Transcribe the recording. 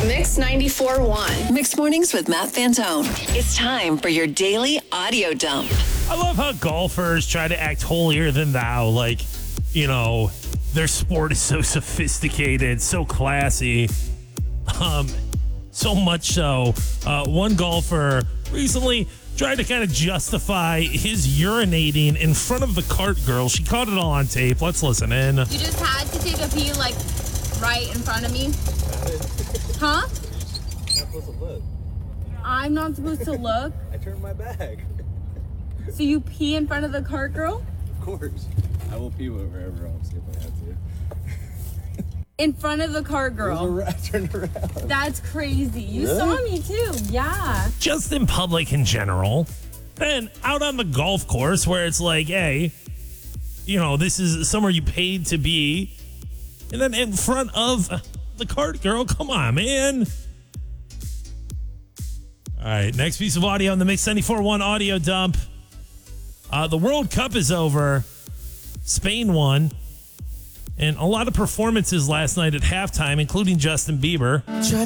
Mix 94.1. Mixed Mornings with Matt Fantone. It's time for your daily audio dump. I love how golfers try to act holier than thou. Like, you know, their sport is so sophisticated, so classy. So much so, one golfer recently tried to kind of justify his urinating in front of the cart girl. She caught it all on tape. Let's listen in. You just had to take a pee, like, right in front of me? Huh? You're not supposed to look. I'm not supposed to look? I turned my back. So you pee in front of the cart girl? Of course. I will pee wherever else if I have to. In front of the cart girl? I turned around. That's crazy. You Really? saw me too. Yeah. Just in public in general, and out on the golf course where it's like, hey, you know, this is somewhere you paid to be, and then in front of the cart girl. Come on, man. All right, next piece of audio on the Mix 94.1 audio dump. The World Cup is over. Spain won. And a lot of performances last night at halftime, including Justin Bieber.